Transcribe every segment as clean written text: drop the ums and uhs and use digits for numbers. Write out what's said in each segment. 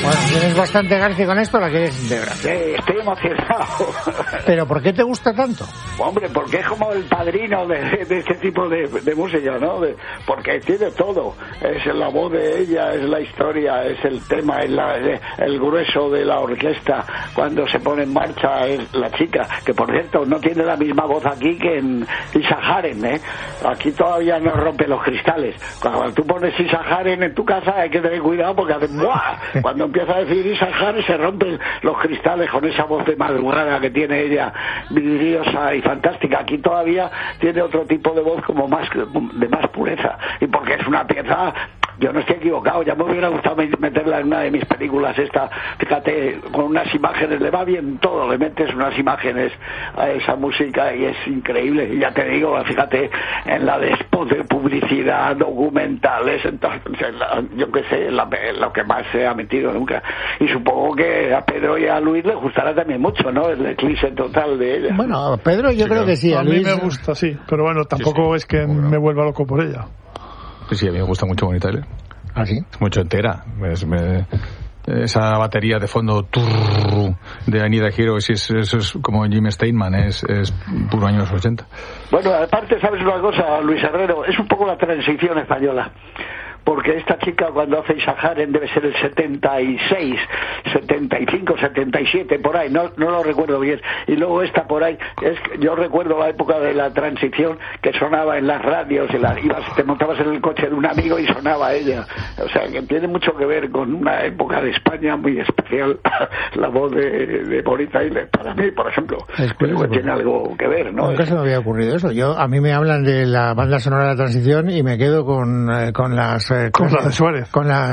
Bueno, tienes bastante gracia con esto, ¿la quieres integrar? Sí, estoy emocionado. ¿Pero por qué te gusta tanto? Hombre, porque es como el padrino de este tipo de música, ¿no? Porque tiene todo. Es la voz de ella, es la historia, es el tema, es el grueso de la orquesta. Cuando se pone en marcha es la chica, que por cierto no tiene la misma voz aquí que en Isa Haren, ¿eh? Aquí todavía no rompe los cristales. Cuando tú pones Isa Haren en tu casa hay que tener cuidado porque hace ¡buah! Cuando empieza a decir Isa Haren se rompen los cristales con esa voz de madrugada que tiene ella, vidriosa y fantástica. Aquí todavía tiene otro tipo de voz como de más pureza, y porque es una pieza, yo no estoy equivocado, ya me hubiera gustado meterla en una de mis películas esta, fíjate, con unas imágenes, le va bien todo, le metes unas imágenes a esa música y es increíble. Y ya te digo, fíjate, en la de spot de publicidad, documentales, entonces, yo qué sé, lo que más se ha metido nunca. Y supongo que a Pedro y a Luis les gustará también mucho, ¿no? El eclipse total de ella. Bueno, a Pedro yo creo que sí. A mí me gusta, sí, pero bueno, tampoco es que me vuelva loco por ella. Sí, a mí me gusta mucho Bonnie Tyler. ¿Ah, sí? Es mucho entera. Esa batería de fondo de Anita Hero, eso es como Jim Steinman, es puro años 80. Bueno, aparte, ¿sabes una cosa, Luis Herrero? Es un poco la transición española. Porque esta chica cuando hace Isa Haren debe ser el 76, 75, 77, por ahí, no lo recuerdo bien. Y luego esta por ahí, yo recuerdo la época de la transición que sonaba en las radios, te montabas en el coche de un amigo y sonaba ella. O sea, que tiene mucho que ver con una época de España muy especial, la voz de Bonnie Tyler, para mí, por ejemplo. Creo que tiene algo que ver, ¿no? Nunca se me había ocurrido eso. A mí me hablan de la banda sonora de la transición y me quedo con las... con la de Suárez. Con la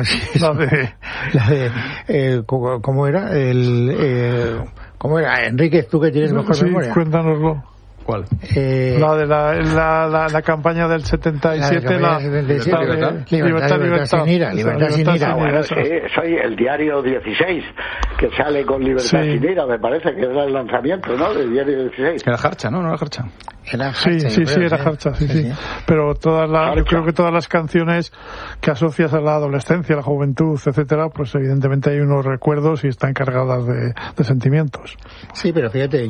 de ¿cómo era? ¿Cómo era? Enrique, tú que tienes mejor memoria. Cuéntanoslo. ¿Cuál? La de la campaña del 77, Libertad sin ira. Bueno, soy el diario 16, que sale con Libertad sin ira, me parece que era el lanzamiento, ¿no? Del diario 16. Era Jarcha, ¿no? ¿No era Jarcha? Era Jarcha, era Jarcha, sí. Pero yo creo que todas las canciones que asocias a la adolescencia, a la juventud, etcétera, pues evidentemente hay unos recuerdos y están cargadas de sentimientos. Sí, pero fíjate,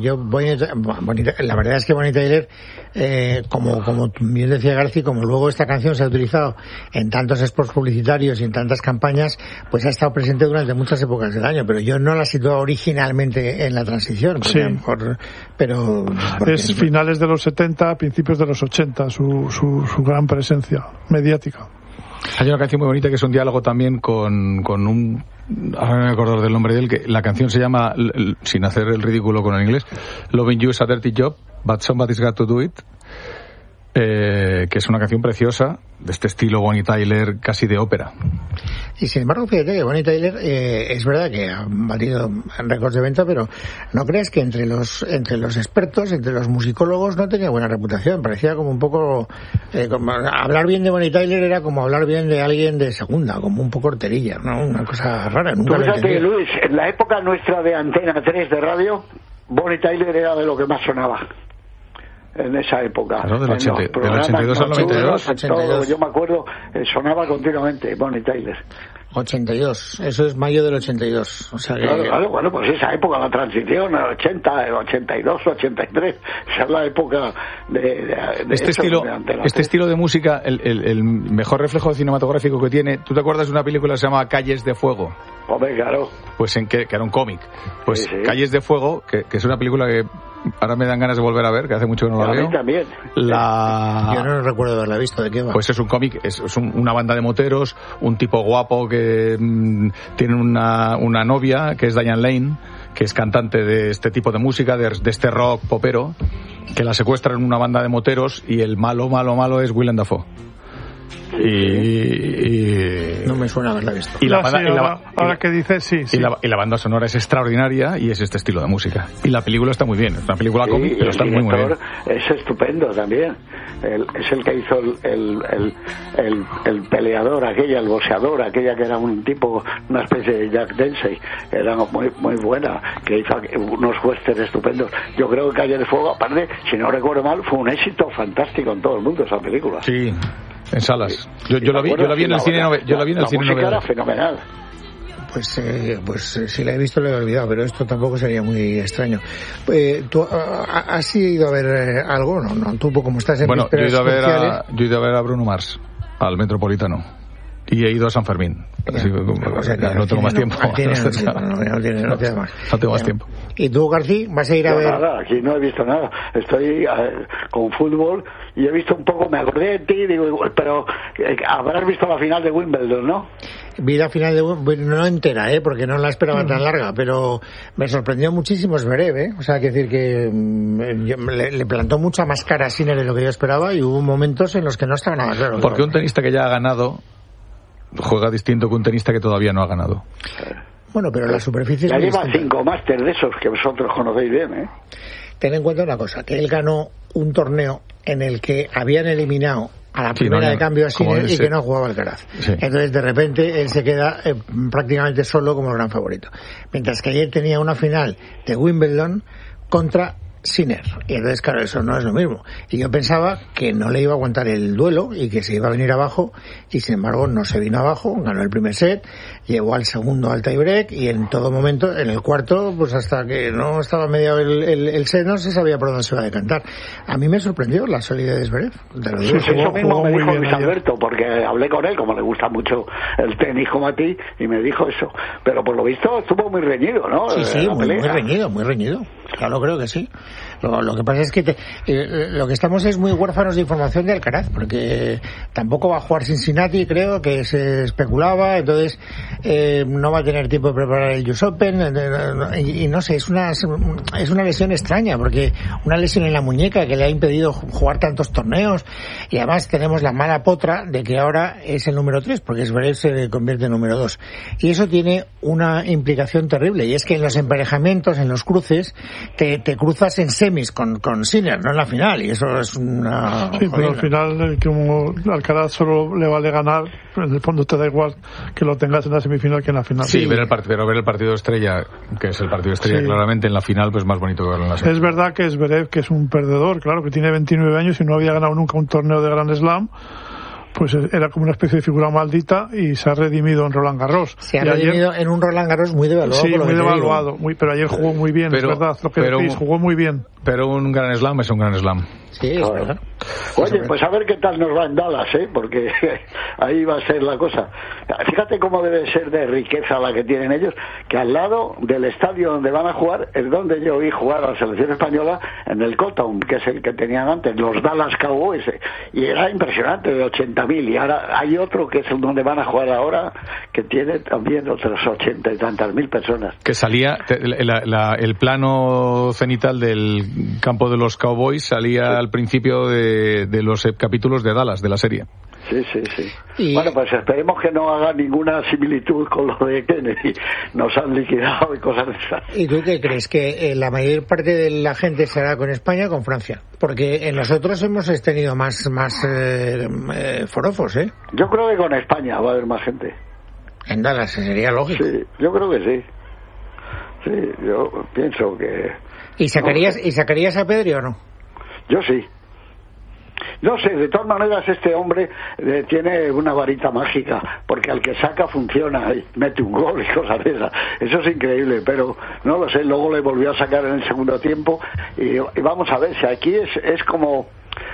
la verdad es que Bonnie Tyler, como bien decía García, como luego esta canción se ha utilizado en tantos spots publicitarios y en tantas campañas, pues ha estado presente durante muchas épocas del año, pero yo no la situé originalmente en la transición. Pero es finales de los 70, principios de los 80, su gran presencia mediática. Hay una canción muy bonita que es un diálogo también con un... Ahora no me acuerdo del nombre de él, que la canción se llama, sin hacer el ridículo con el inglés, Loving You is a Dirty Job, but somebody's got to do it, que es una canción preciosa, de este estilo Bonnie Tyler, casi de ópera. Y sin embargo, fíjate que Bonnie Tyler es verdad que ha batido récords de venta, pero no crees que entre los expertos, entre los musicólogos, no tenía buena reputación. Parecía como un poco... como hablar bien de Bonnie Tyler era como hablar bien de alguien de segunda, como un poco horterilla, ¿no? Una cosa rara. Nunca fíjate, Luis, en la época nuestra de Antena 3 de radio, Bonnie Tyler era de lo que más sonaba. En esa época. Claro, del 82 al 92. Yo me acuerdo, sonaba continuamente Bonnie Tyler. 82, eso es mayo del 82. O sea que... Claro, bueno, pues esa época, la transición, el 80, el 82, 83, esa es la época de este estilo de música, el mejor reflejo cinematográfico que tiene. ¿Tú te acuerdas de una película que se llama Calles de Fuego? Hombre, claro. Pues que era un cómic. Pues sí. Calles de Fuego, que es una película que ahora me dan ganas de volver a ver, que hace mucho que no la veo. A mí también. Yo no recuerdo haberla visto. ¿De qué va? Pues es un cómic, es una banda de moteros, un tipo guapo que tiene una novia, que es Diane Lane, que es cantante de este tipo de música, de este rock popero, que la secuestran en una banda de moteros y el malo es Willem Dafoe. No me suena haberla visto. Y ahora que dices, sí. Y la banda sonora es extraordinaria y es este estilo de música. Y la película está muy bien, es una película cómic, pero está muy bien. Es estupendo también. Es el que hizo el peleador, el boxeador, aquella que era un tipo, una especie de Jack Dempsey, era muy, muy buena, que hizo unos westerns estupendos. Yo creo que Calle de Fuego, aparte, si no recuerdo mal, fue un éxito fantástico en todo el mundo esa película. Sí. En salas. Yo la vi en el cine. Yo la vi en el cine. La música era fenomenal. Pues si la he visto lo he olvidado, pero esto tampoco sería muy extraño. ¿Tú has ido a ver algo? No, tú como estás en yo he ido a ver a Bruno Mars, al Metropolitano. Y he ido a San Fermín. Así, no tengo más tiempo. No tengo más tiempo. ¿Y tú, García, vas a ir a ver? Nada, aquí no he visto nada. Estoy con fútbol y he visto un poco, me acordé de ti, digo, pero habrás visto la final de Wimbledon, ¿no? Vi la final de Wimbledon, no entera, porque no la esperaba tan larga, pero me sorprendió muchísimo Zverev, O sea, que decir que le plantó mucha más cara a Sinner de lo que yo esperaba y hubo momentos en los que no estaba nada claro. Porque un tenista que ya ha ganado juega distinto que un tenista que todavía no ha ganado. Bueno, pero la superficie ya lleva 5 máster de esos que vosotros conocéis bien, Ten en cuenta una cosa, que él ganó un torneo en el que habían eliminado a la primera de cambio a Sinner y que no jugaba Alcaraz. Sí. Entonces, de repente, él se queda prácticamente solo como gran favorito. Mientras que ayer tenía una final de Wimbledon contra Sinner. Y entonces, claro, eso no es lo mismo. Y yo pensaba que no le iba a aguantar el duelo y que se iba a venir abajo, y sin embargo no se vino abajo, ganó el primer set, llegó al segundo al tiebreak y en todo momento, en el cuarto, pues hasta que no estaba mediado el set, no se sabía por dónde se iba a decantar. A mí me sorprendió la solidez de Zverev. Eso mismo me dijo Luis Alberto, porque hablé con él, como le gusta mucho el tenis como a ti, y me dijo eso. Pero por lo visto estuvo muy reñido, ¿no? Sí, muy reñido. Claro, creo que sí. Lo que pasa es que lo que estamos es muy huérfanos de información de Alcaraz, porque tampoco va a jugar Cincinnati, creo que se especulaba, entonces no va a tener tiempo de preparar el US Open, y no sé, es una lesión extraña, porque una lesión en la muñeca que le ha impedido jugar tantos torneos, y además tenemos la mala potra de que ahora es el número 3, porque Zverev se convierte en número 2, y eso tiene una implicación terrible, y es que en los emparejamientos, en los cruces, te cruzas en semis con Sinner, no en la final, y eso es una... Sí, pero al final, como Alcaraz solo le vale ganar, en el fondo te da igual que lo tengas en la semifinal que en la final. Sí, ver el partido estrella, que es el partido estrella claramente en la final, pues más bonito que verlo en la semifinal. Es verdad que Zverev, que es un perdedor, claro, que tiene 29 años y no había ganado nunca un torneo de Grand Slam, pues era como una especie de figura maldita y se ha redimido en Roland Garros. Se ha redimido en un Roland Garros muy devaluado. Sí, muy devaluado, pero ayer jugó muy bien, es verdad, lo que decís, jugó muy bien. Pero un Grand Slam es un Grand Slam. Sí, es verdad. Oye, pues a ver qué tal nos va en Dallas, porque ahí va a ser la cosa. Fíjate cómo debe ser de riqueza la que tienen ellos, que al lado del estadio donde van a jugar es donde yo vi jugar a la selección española, en el Cotton, que es el que tenían antes, los Dallas Cowboys, y era impresionante, de 80.000, y ahora hay otro que es donde van a jugar ahora, que tiene también otras 80 y tantas mil personas. Que salía, el plano cenital del campo de los Cowboys salía al principio de los capítulos de Dallas, de la serie. Sí. Bueno, pues esperemos que no haga ninguna similitud con lo de Kennedy. Nos han liquidado y cosas de esas. ¿Y tú qué crees? ¿Que la mayor parte de la gente se hará con España o con Francia? Porque en nosotros hemos tenido más forofos, Yo creo que con España va a haber más gente. En Dallas, sería lógico. Sí, yo creo que sí. Sí, yo pienso que... ¿Y sacarías a Pedri o no? Yo sí. No sé, de todas maneras este hombre tiene una varita mágica, porque al que saca funciona y mete un gol y cosas de esas. Eso es increíble, pero no lo sé, luego le volvió a sacar en el segundo tiempo y vamos a ver si aquí es como...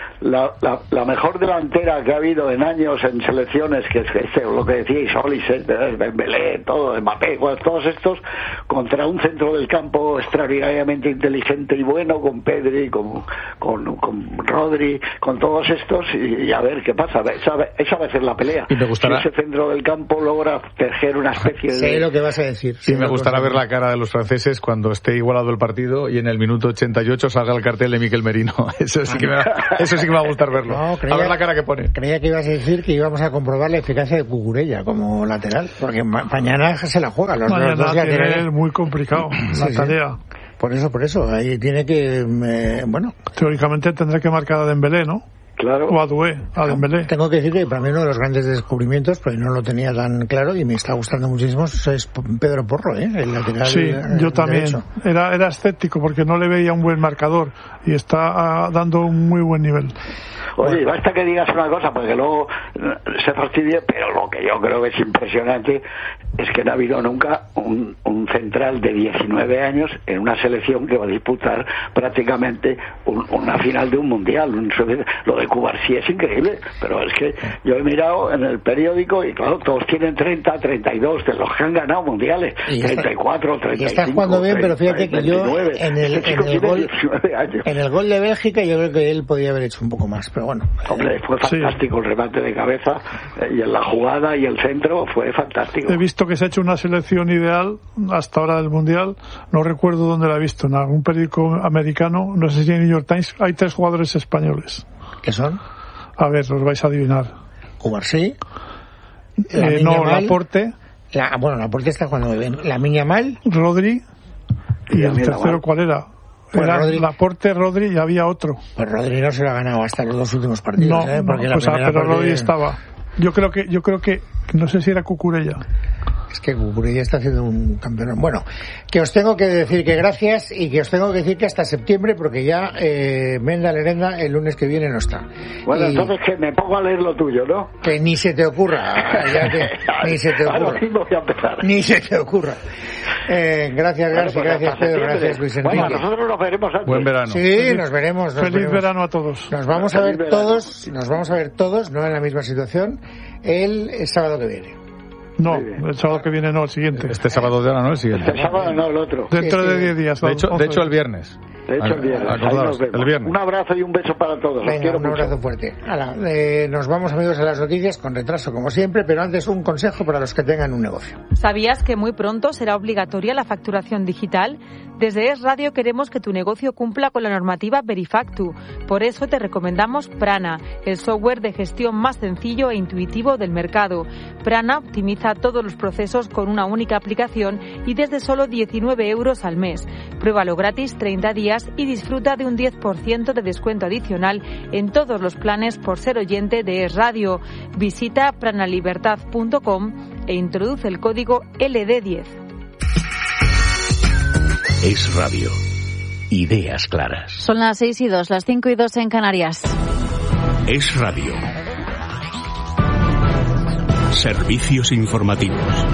La mejor delantera que ha habido en años en selecciones, que es lo que decíais, Olis, Dembélé, todo, Mbappé, todos estos, contra un centro del campo extraordinariamente inteligente y bueno, con Pedri, con Rodri, con todos estos, y a ver qué pasa. Esa va a ser la pelea. Y me gustará... Si ese centro del campo logra tejer una especie de... Sé lo que vas a decir. Sí, me gustará ver la cara de los franceses cuando esté igualado el partido y en el minuto 88 salga el cartel de Miquel Merino. Eso sí que me va a gustar verlo. No, a ver la cara que pone. Creía que ibas a decir que íbamos a comprobar la eficacia de Cucurella como lateral, porque mañana se la juega. Los dos laterales. Es muy complicado la tarea. Por eso, ahí tiene que, Teóricamente tendrá que marcar a Dembélé, ¿no? Claro. O a Doué, a Dembélé. Tengo que decir que para mí uno de los grandes descubrimientos, porque no lo tenía tan claro y me está gustando muchísimo, es Pedro Porro, el lateral. Sí, yo también. Derecho. Era escéptico porque no le veía un buen marcador y está dando un muy buen nivel. Oye, basta que digas una cosa porque luego se fastidia, pero lo que yo creo que es impresionante es que no ha habido nunca un central de 19 años en una selección que va a disputar prácticamente una final de un mundial. Lo de Cubarsí es increíble, pero es que yo he mirado en el periódico y claro, todos tienen 30, 32 de los que han ganado mundiales, 34, 35. Y está jugando bien, pero fíjate que 29, yo en el gol de Bélgica yo creo que él podía haber hecho un poco más, pero bueno. Hombre, fue fantástico el remate de cabeza y en la jugada y el centro fue fantástico. He visto que se ha hecho una selección ideal hasta ahora del Mundial, no recuerdo dónde la he visto, en algún periódico americano, no sé si en New York Times, hay 3 jugadores españoles. ¿Qué son? A ver, los vais a adivinar. Cubarsí. Laporte. Laporte está jugando bien. Lamine Yamal. Rodri. ¿Y el tercero cuál era? Pues era Rodri. Laporte, Rodri y había otro. Pues Rodri no se lo ha ganado hasta los 2 últimos partidos. Pero Rodri estaba. Yo creo que no sé si era Cucurella. Es que Cucurella está haciendo un campeón. Bueno, que os tengo que decir que gracias y que os tengo que decir que hasta septiembre, porque ya Menda Lerenda el lunes que viene no está. Bueno, entonces que me pongo a leer lo tuyo, ¿no? Que ni se te ocurra. Ni se te ocurra. Voy a empezar. Ni se te ocurra. Gracias Pedro, gracias Luis Enrique. Bueno, nosotros nos veremos antes. Buen verano. Sí, nos veremos. Feliz verano a todos. Nos vamos a ver todos, no en la misma situación, el sábado que viene. No, el sábado que viene no, el siguiente. Este sábado de ahora, ¿no? El siguiente. Este sábado no, el otro. Dentro de 10 días. De hecho el viernes. El viernes. Un abrazo y un beso para todos. Venga, un abrazo fuerte. Nos vamos, amigos, a las noticias con retraso, como siempre, pero antes un consejo para los que tengan un negocio. ¿Sabías que muy pronto será obligatoria la facturación digital? Desde Es Radio queremos que tu negocio cumpla con la normativa Verifactu. Por eso te recomendamos Prana, el software de gestión más sencillo e intuitivo del mercado. Prana optimiza todos los procesos con una única aplicación y desde solo 19 euros al mes. Pruébalo gratis 30 días y disfruta de un 10% de descuento adicional en todos los planes por ser oyente de Es Radio. Visita pranalibertad.com e introduce el código LD10. Es Radio. Ideas claras. Son las 6:02, las 5:02 en Canarias. Es Radio. Servicios informativos.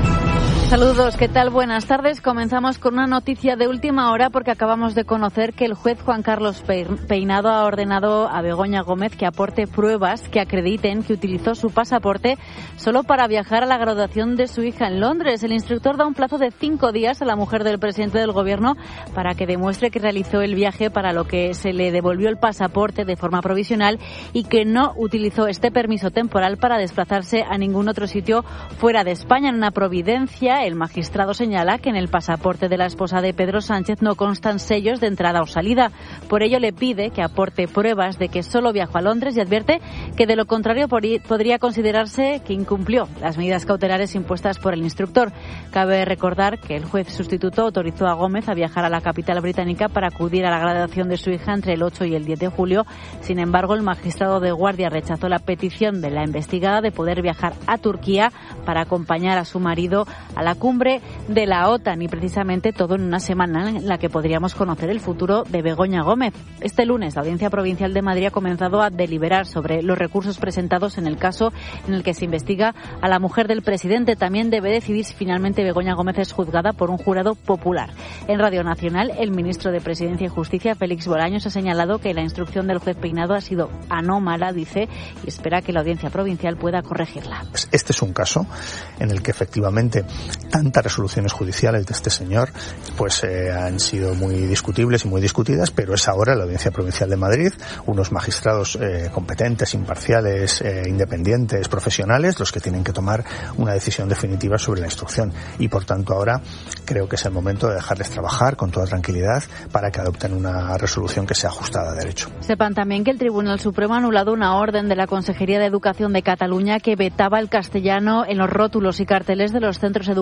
Saludos, ¿qué tal? Buenas tardes. Comenzamos con una noticia de última hora porque acabamos de conocer que el juez Juan Carlos Peinado ha ordenado a Begoña Gómez que aporte pruebas que acrediten que utilizó su pasaporte solo para viajar a la graduación de su hija en Londres. El instructor da un plazo de 5 días a la mujer del presidente del gobierno para que demuestre que realizó el viaje para lo que se le devolvió el pasaporte de forma provisional y que no utilizó este permiso temporal para desplazarse a ningún otro sitio fuera de España. En una providencia, el magistrado señala que en el pasaporte de la esposa de Pedro Sánchez no constan sellos de entrada o salida. Por ello le pide que aporte pruebas de que solo viajó a Londres y advierte que de lo contrario podría considerarse que incumplió las medidas cautelares impuestas por el instructor. Cabe recordar que el juez sustituto autorizó a Gómez a viajar a la capital británica para acudir a la graduación de su hija entre el 8 y el 10 de julio. Sin embargo, el magistrado de guardia rechazó la petición de la investigada de poder viajar a Turquía para acompañar a su marido a la cumbre de la OTAN y precisamente todo en una semana en la que podríamos conocer el futuro de Begoña Gómez. Este lunes la Audiencia Provincial de Madrid ha comenzado a deliberar sobre los recursos presentados en el caso en el que se investiga a la mujer del presidente. También debe decidir si finalmente Begoña Gómez es juzgada por un jurado popular. En Radio Nacional, el ministro de Presidencia y Justicia, Félix Bolaños, ha señalado que la instrucción del juez Peinado ha sido anómala, dice, y espera que la Audiencia Provincial pueda corregirla. Este es un caso en el que efectivamente tantas resoluciones judiciales de este señor pues han sido muy discutibles y muy discutidas, pero es ahora la Audiencia Provincial de Madrid, unos magistrados competentes, imparciales, independientes, profesionales, los que tienen que tomar una decisión definitiva sobre la instrucción. Y por tanto ahora creo que es el momento de dejarles trabajar con toda tranquilidad para que adopten una resolución que sea ajustada a derecho. Sepan también que el Tribunal Supremo ha anulado una orden de la Consejería de Educación de Cataluña que vetaba el castellano en los rótulos y carteles de los centros educativos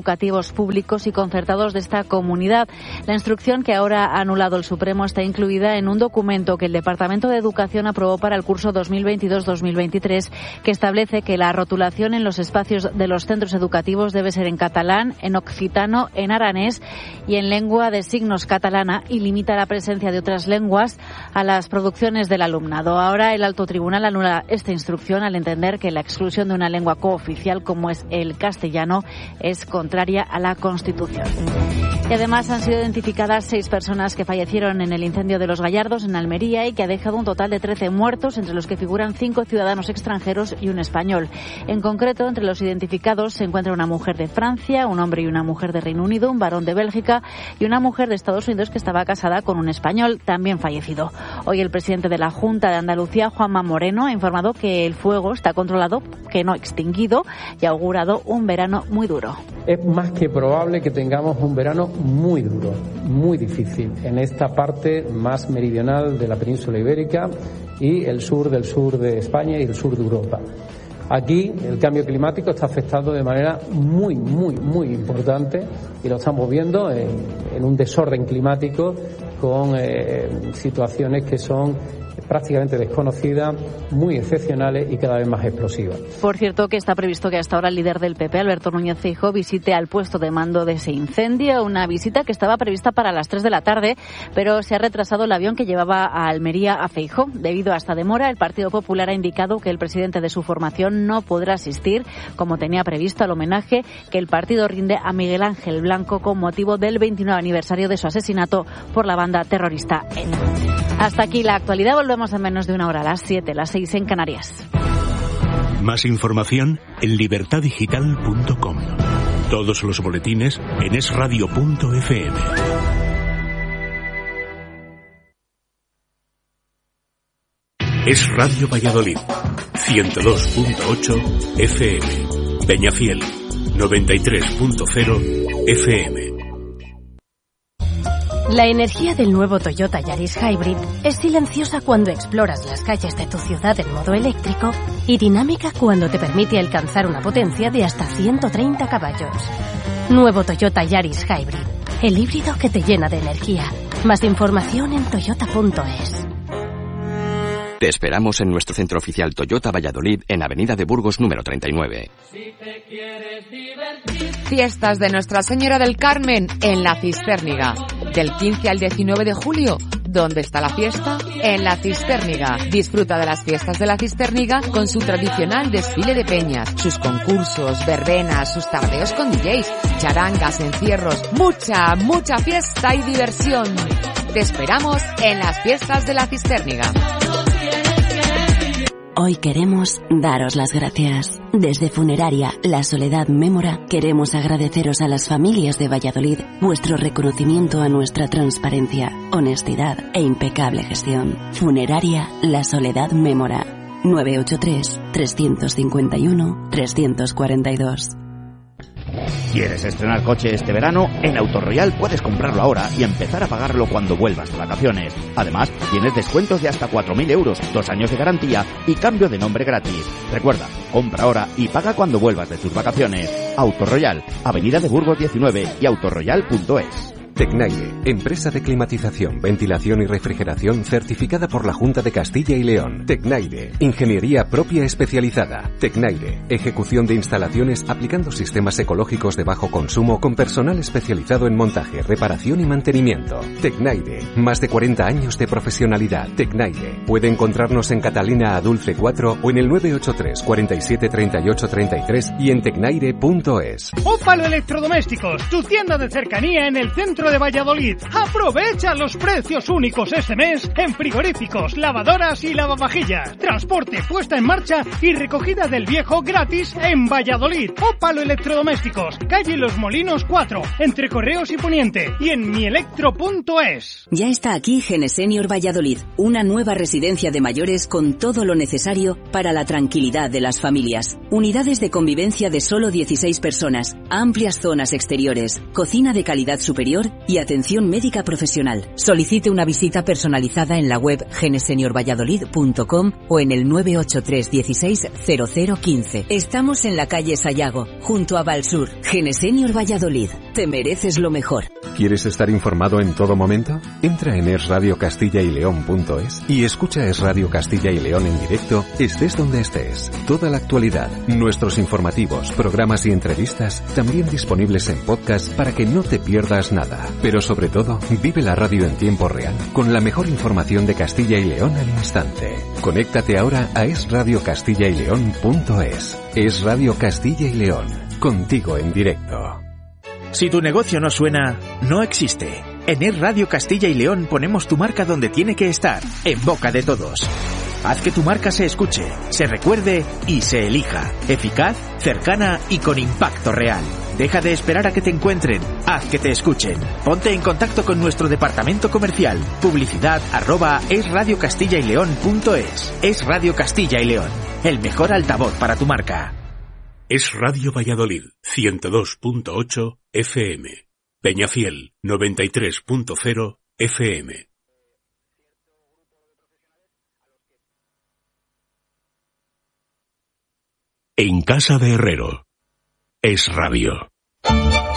educativos públicos y concertados de esta comunidad. La instrucción que ahora ha anulado el Supremo está incluida en un documento que el Departamento de Educación aprobó para el curso 2022-2023, que establece que la rotulación en los espacios de los centros educativos debe ser en catalán, en occitano, en aranés y en lengua de signos catalana, y limita la presencia de otras lenguas a las producciones del alumnado. Ahora el Alto Tribunal anula esta instrucción al entender que la exclusión de una lengua cooficial como es el castellano es contraria a la Constitución. Y además han sido identificadas 6 personas que fallecieron en el incendio de Los Gallardos en Almería y que ha dejado un total de 13 muertos, entre los que figuran 5 ciudadanos extranjeros y un español. En concreto, entre los identificados se encuentra una mujer de Francia, un hombre y una mujer de Reino Unido, un varón de Bélgica y una mujer de Estados Unidos que estaba casada con un español también fallecido. Hoy el presidente de la Junta de Andalucía, Juanma Moreno, ha informado que el fuego está controlado, que no extinguido, y ha augurado un verano muy duro. Es más que probable que tengamos un verano muy duro, muy difícil, en esta parte más meridional de la península ibérica y el sur de España y el sur de Europa. Aquí el cambio climático está afectando de manera muy importante y lo estamos viendo en un desorden climático con situaciones que son prácticamente desconocidas, muy excepcionales y cada vez más explosivas. Por cierto, que está previsto que hasta ahora el líder del PP, Alberto Núñez Feijóo, visite al puesto de mando de ese incendio, una visita que estaba prevista para las 3 de la tarde, pero se ha retrasado el avión que llevaba a Almería a Feijóo. Debido a esta demora, el Partido Popular ha indicado que el presidente de su formación no podrá asistir, como tenía previsto, al homenaje que el partido rinde a Miguel Ángel Blanco con motivo del 29 aniversario de su asesinato por la banda terrorista ETA. Hasta aquí la actualidad. Volvemos en menos de una hora, a las 7, las 6 en Canarias. Más información en libertadigital.com. Todos los boletines en esradio.fm. Es Radio Valladolid, 102.8 FM. Peñafiel, 93.0 FM. La energía del nuevo Toyota Yaris Hybrid es silenciosa cuando exploras las calles de tu ciudad en modo eléctrico y dinámica cuando te permite alcanzar una potencia de hasta 130 caballos. Nuevo Toyota Yaris Hybrid, el híbrido que te llena de energía. Más información en toyota.es. Te esperamos en nuestro centro oficial Toyota Valladolid en Avenida de Burgos número 39. Fiestas de Nuestra Señora del Carmen en La Cistérniga. Del 15 al 19 de julio, ¿dónde está la fiesta? En La Cistérniga. Disfruta de las fiestas de La Cistérniga con su tradicional desfile de peñas, sus concursos, verbenas, sus tardeos con DJs, charangas, encierros, mucha fiesta y diversión. Te esperamos en las fiestas de La Cistérniga. Hoy queremos daros las gracias. Desde Funeraria La Soledad Mémora queremos agradeceros a las familias de Valladolid vuestro reconocimiento a nuestra transparencia, honestidad e impecable gestión. Funeraria La Soledad Mémora. 983-351-342. ¿Quieres estrenar coche este verano? En Autorroyal puedes comprarlo ahora y empezar a pagarlo cuando vuelvas de vacaciones. Además, tienes descuentos de hasta 4.000 euros, 2 años de garantía y cambio de nombre gratis. Recuerda, compra ahora y paga cuando vuelvas de tus vacaciones. Autorroyal, Avenida de Burgos 19 y autorroyal.es. Tecnaire, empresa de climatización, ventilación y refrigeración certificada por la Junta de Castilla y León. Tecnaire, ingeniería propia especializada. Tecnaire, ejecución de instalaciones aplicando sistemas ecológicos de bajo consumo con personal especializado en montaje, reparación y mantenimiento. Tecnaire, más de 40 años de profesionalidad. Tecnaire, puede encontrarnos en Catalina Adulce 4 o en el 983 47 38 33 y en tecnaire.es. Ópalo Electrodomésticos, tu tienda de cercanía en el centro de Valladolid. Aprovecha los precios únicos este mes en frigoríficos, lavadoras y lavavajillas. Transporte, puesta en marcha y recogida del viejo gratis en Valladolid. Ópalo Electrodomésticos, calle Los Molinos 4, entre Correos y Poniente, y en mielectro.es. Ya está aquí Genesenior Valladolid, una nueva residencia de mayores con todo lo necesario para la tranquilidad de las familias. Unidades de convivencia de solo 16 personas, amplias zonas exteriores, cocina de calidad superior y atención médica profesional. Solicite una visita personalizada en la web geneseniorvalladolid.com o en el 983 16 0015. Estamos en la calle Sayago, junto a Valsur. Genesenior Valladolid. Te mereces lo mejor. ¿Quieres estar informado en todo momento? Entra en esradiocastillaYleón.es y escucha Es Radio Castilla y León en directo, estés donde estés. Toda la actualidad, nuestros informativos, programas y entrevistas, también disponibles en podcast para que no te pierdas nada. Pero sobre todo, vive la radio en tiempo real, con la mejor información de Castilla y León al instante. Conéctate ahora a esradiocastillaYleón.es. Es Radio Castilla y León, contigo en directo. Si tu negocio no suena, no existe. En Es Radio Castilla y León ponemos tu marca donde tiene que estar, en boca de todos. Haz que tu marca se escuche, se recuerde y se elija. Eficaz, cercana y con impacto real. Deja de esperar a que te encuentren, haz que te escuchen. Ponte en contacto con nuestro departamento comercial. Publicidad@esradiocastillaYleón.es. Es Radio Castilla y León, el mejor altavoz para tu marca. Es Radio Valladolid, 102.8 FM. Peñafiel, 93.0 FM. En casa de Herrero. Es Radio.